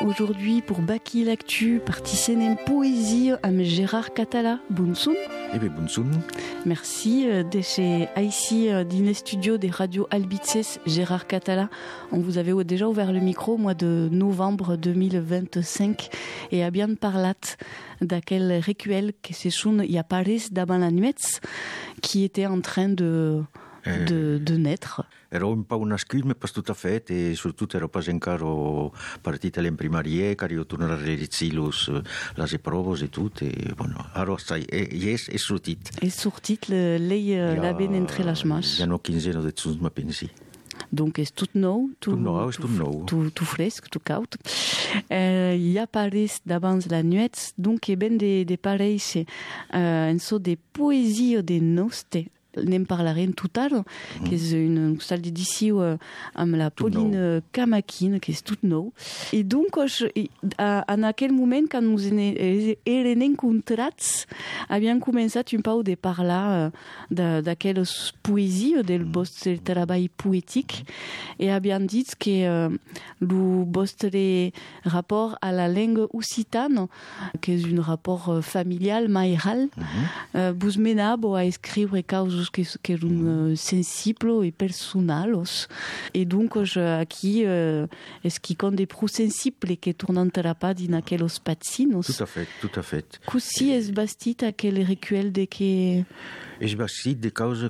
Aujourd'hui, pour Baki l'actu, participer en poésie avec Gérard Catala. Bonsoir. Eh bien, bonsoir. Merci de chez ici, dans les studios des radios Albices, Gérard Catala. On vous avait déjà ouvert le micro au mois de novembre 2025 et a bien parlé d'aquel recueil que se chun y a Paris davant la nuit, qui était en train de naître. Era un peu una scusa, pas tout à fait, et surtout era pas encara partit en primaria, car io tornare a realitzar les proves et tout, et bueno, ara és sortit. És sortit, l'ei la ben entre les mans. Ja no 15 de temps, me pensi. Donc és tot nou, tot nou. Tout fresc, tout caut. Hi ha pares d'abans la nuit, donc e ben de pareix en so de poesia de noste. N'en parlarem tout à l'heure, que és une salle d'édition amb la Pauline Camaquin, que és tot nou. I donc, en aquell moment, quan ens eren encontrats, havíem començat un pau de parlar d'aquelles poesies, del vostre treball poètic, i havíem dit que el vostre rapport a la llengua occitana, que és un rapport familial, mairal, vos menava a escriure causes que eren sensibles et personals. Et donc, aquí és qui compte des prou sensibles que tornantera pas din aquells patzinos. Tout à fait. Così és bastit aquell recueil de que... És bastit de causa